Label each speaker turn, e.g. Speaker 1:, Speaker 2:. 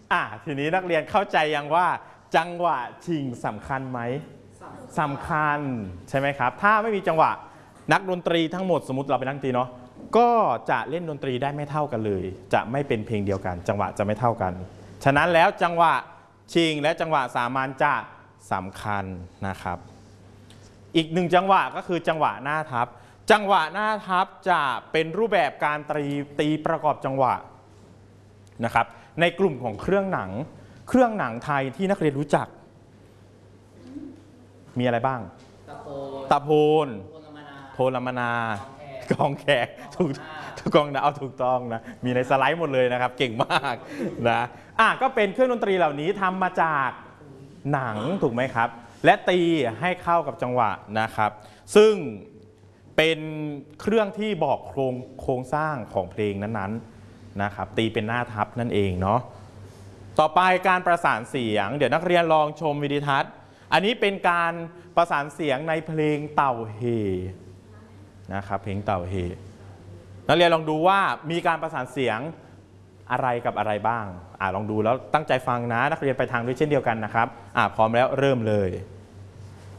Speaker 1: ทีนี้นักเรียนเข้าใจยังว่าจังหวะชิงสำคัญไหมสำคัญใช่ไหมครับถ้าไม่มีจังหวะนักดนตรีทั้งหมดสมมติเราเป็นนักดนตรีเนาะก็จะเล่นดนตรีได้ไม่เท่ากันเลยจะไม่เป็นเพลงเดียวกันจังหวะจะไม่เท่ากันฉะนั้นแล้วจังหวะชิงและจังหวะสามัญจะสำคัญนะครับอีกหนึ่งจังหวะก็คือจังหวะหน้าทับจังหวะหน้าทับจะเป็นรูปแบบการตีประกอบจังหวะนะครับในกลุ่มของเครื่องหนังไทยที่นักเรียนรู้จักมีอะไรบ้างตะโพนโทรมนากองแขกถูกกองนะเอาถูกต้องนะมีในสไลด์หมดเลยนะครับเก่งมากนะก็เป็นเครื่องดนตรีเหล่านี้ทำมาจากหนังถูกไหมครับและตีให้เข้ากับจังหวะนะครับซึ่งเป็นเครื่องที่บอกโครงสร้างของเพลงนั้นๆนะครับตีเป็นหน้าทับนั่นเองเนาะต่อไปการประสานเสียงเดี๋ยวนักเรียนลองชมวิดีทัศน์อันนี้เป็นการประสานเสียงในเพลงเต่าเฮนะครับเพลงเต่าเฮนักเรียนลองดูว่ามีการประสานเสียงอะไรกับอะไรบ้างลองดูแล้วตั้งใจฟังนะนักเรียนไปทางด้วยเช่นเดียวกันนะครับพร้อมแล้วเริ่มเลย